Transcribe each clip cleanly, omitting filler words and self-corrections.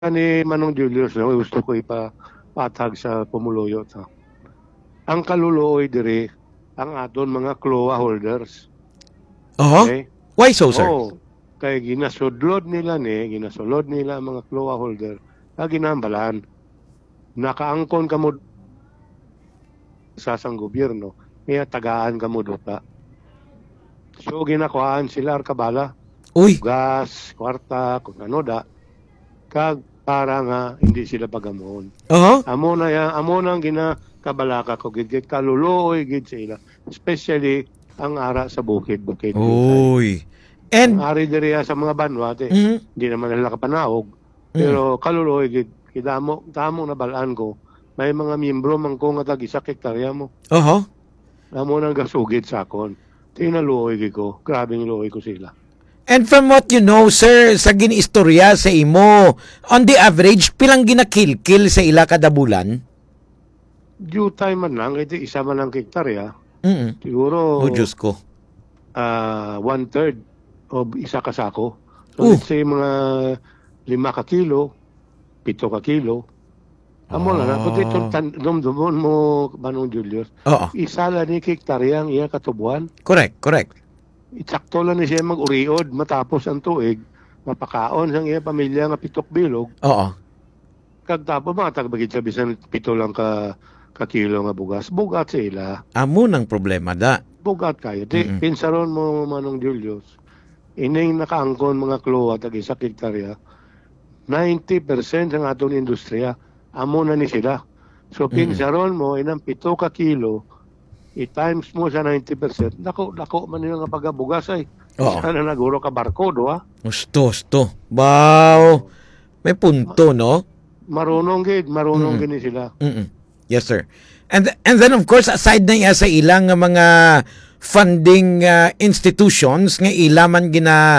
Ni Manong Julius, no, gusto ko ipatag sa pumuluyo ta. Ang kaluluoy diri ang aton mga CLOA holders. Okay? Why so, sir? Oo. Kay ginasulod nila ang mga CLOA holder na ginambalan. Nakaangkon ka mo sa sang gobyerno, kaya tagaan ka mo dota. So ginakuhaan sila arkabala. Uy, Gas, kwarta, kung ano da. Kag para nga hindi sila pagamon. Amo na ang ginakabalaka ko gid kaluluoy gid sila. Especially ang ara sa bukid-bukid. Uy. Ang And ari diri sa mga banwat hindi naman nila kapanawog. Pero kaluluoy gid kidamo tamo na balaan ko. May mga miyembro man ko nga tag 1 hektarya mo. Amo nang gasugid sa akon. Tinaluoy gid ko. Grabing luoy ko sila. And from what you know, sir, sa ginistorya sa imo, on the average, pilang ginakilkil sa ila kada bulan? Due time man lang, ito isa man ang hektarya. Siguro, Diyos ko. 1/3 o isa ka sako. So, let's say mga 5 ka kilo, 7 ka kilo. Amo na na, kundi dumdumon mo, Manong Julius, isa lang ni hektarya ang iya katubuan. Correct. Itsakto lang ni siya mag-uriod matapos ang tuig, mapakaon sang iya pamilya nga 7 bilog. Kag tapos matagbagid siya bisan 7 lang ka kilo nga bugas. Bugat sila. Amo ng problema da. Bugat kayo. Pinsaron mo, Manong Julius, ining nakaangkon mga CLOA tag 1 hektarya, 90% ng atong industriya, amo na ni sila. So pinsaron mo, inang 7 ka kilo, i-times mo sa 90%, dako man nila nga pagabugas ay. Sana naguro ka barko, do ha? Gusto. Wow. May punto, no? Marunong gid ni sila. Yes, sir. And then, of course, aside na iya sa ilang mga funding institutions, nga ila man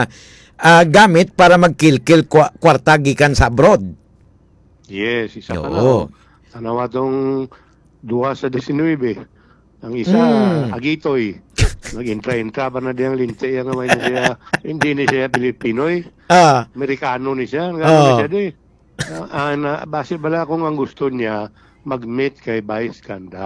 gamit para magkilkil kwarta gikan sa abroad. Yes, isa ka na. Tanawa tong 2 sa 19. Ang isa, Agitoy. Nag-intra pa na diyang linte nga may siya. Hindi ni siya Pilipinoy. Amerikano ni siya. Base bala kung ang gusto niya mag-meet kay Vice Ganda.